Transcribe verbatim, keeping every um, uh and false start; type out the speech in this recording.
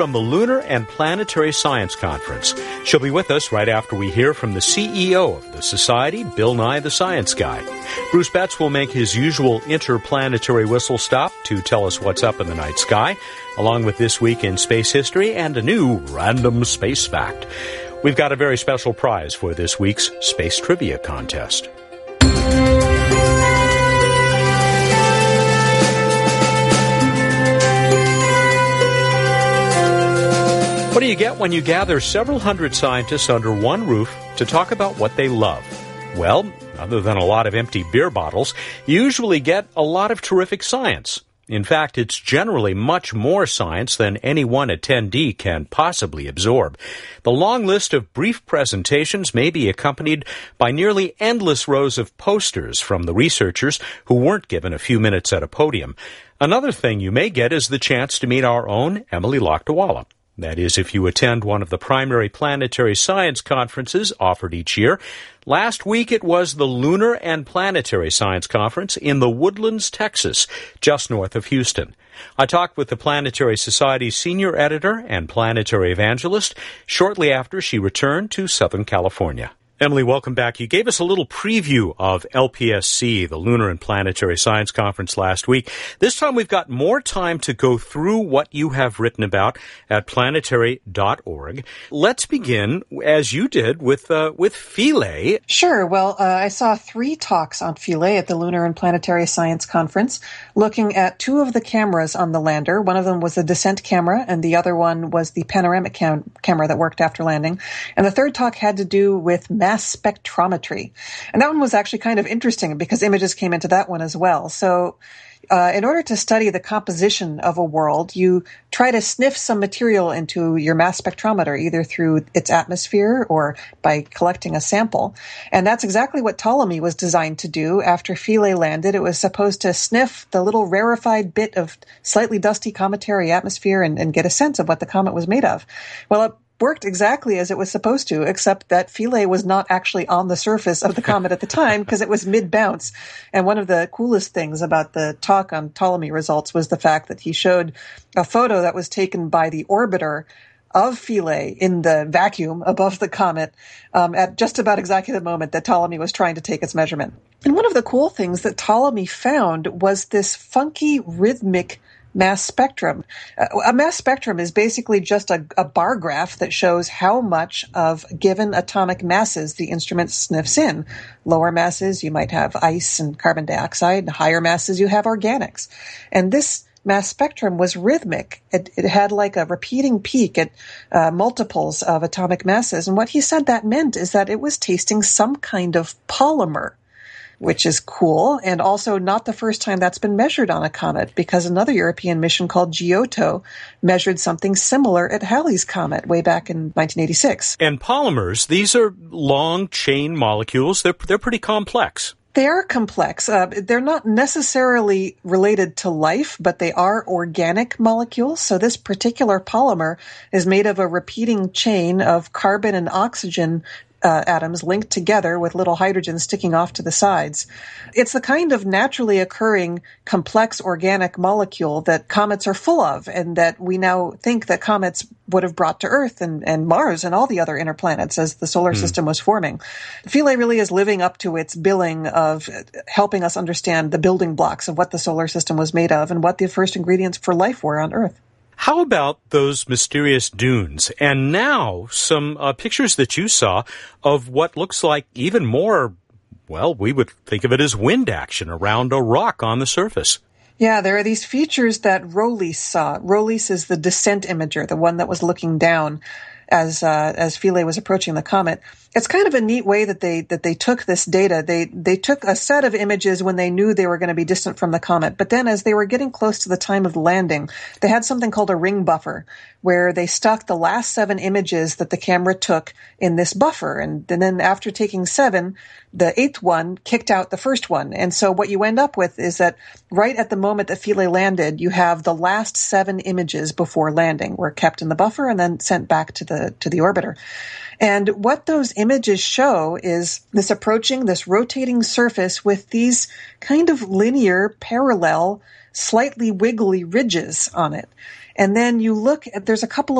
from the Lunar and Planetary Science Conference. She'll be with us right after we hear from the C E O of the Society, Bill Nye the Science Guy. Bruce Betts will make his usual interplanetary whistle stop to tell us what's up in the night sky, along with This Week in Space History and a new Random Space Fact. We've got a very special prize for this week's Space Trivia Contest. What do you get when you gather several hundred scientists under one roof to talk about what they love? Well, other than a lot of empty beer bottles, you usually get a lot of terrific science. In fact, it's generally much more science than any one attendee can possibly absorb. The long list of brief presentations may be accompanied by nearly endless rows of posters from the researchers who weren't given a few minutes at a podium. Another thing you may get is the chance to meet our own Emily Lakdawalla. That is, if you attend one of the primary planetary science conferences offered each year. Last week it was the Lunar and Planetary Science Conference in the Woodlands, Texas, just north of Houston. I talked with the Planetary Society's senior editor and planetary evangelist shortly after she returned to Southern California. Emily, welcome back. You gave us a little preview of L P S C, the Lunar and Planetary Science Conference, last week. This time we've got more time to go through what you have written about at planetary dot org. Let's begin, as you did, with uh, with Philae. Sure. Well, uh, I saw three talks on Philae at the Lunar and Planetary Science Conference, looking at two of the cameras on the lander. One of them was the descent camera, and the other one was the panoramic cam- camera that worked after landing. And the third talk had to do with mass spectrometry. And that one was actually kind of interesting because images came into that one as well. So uh, in order to study the composition of a world, you try to sniff some material into your mass spectrometer, either through its atmosphere or by collecting a sample. And that's exactly what Ptolemy was designed to do. After Philae landed, it was supposed to sniff the little rarefied bit of slightly dusty cometary atmosphere and, and get a sense of what the comet was made of. Well, it worked exactly as it was supposed to, except that Philae was not actually on the surface of the comet at the time because it was mid-bounce. And one of the coolest things about the talk on Ptolemy results was the fact that he showed a photo that was taken by the orbiter of Philae in the vacuum above the comet um, at just about exactly the moment that Ptolemy was trying to take its measurement. And one of the cool things that Ptolemy found was this funky rhythmic mass spectrum. Uh, a mass spectrum is basically just a, a bar graph that shows how much of given atomic masses the instrument sniffs in. Lower masses, you might have ice and carbon dioxide. Higher masses, you have organics. And this mass spectrum was rhythmic. It, it had like a repeating peak at uh, multiples of atomic masses. And what he said that meant is that it was tasting some kind of polymer, which is cool, and also not the first time that's been measured on a comet, because another European mission called Giotto measured something similar at Halley's Comet way back in nineteen eighty-six. And polymers, these are long chain molecules. They're, they're pretty complex. They are complex. Uh, they're not necessarily related to life, but they are organic molecules. So this particular polymer is made of a repeating chain of carbon and oxygen Uh, atoms linked together with little hydrogen sticking off to the sides. It's the kind of naturally occurring complex organic molecule that comets are full of, and that we now think that comets would have brought to Earth and, and Mars and all the other inner planets as the solar mm. system was forming. Philae really is living up to its billing of helping us understand the building blocks of what the solar system was made of and what the first ingredients for life were on Earth. How about those mysterious dunes? And now some uh, pictures that you saw of what looks like even more, well, we would think of it as wind action around a rock on the surface. Yeah, there are these features that Rolis saw. Rolis is the descent imager, the one that was looking down as uh, as Philae was approaching the comet. It's kind of a neat way that they that they took this data. They they took a set of images when they knew they were going to be distant from the comet, but then as they were getting close to the time of landing, they had something called a ring buffer, where they stuck the last seven images that the camera took in this buffer, and, and then after taking seven, the eighth one kicked out the first one. And so what you end up with is that right at the moment that Philae landed, you have the last seven images before landing were kept in the buffer and then sent back to the to the orbiter. And what those images show is this approaching, this rotating surface with these kind of linear, parallel, slightly wiggly ridges on it. And then you look at, there's a couple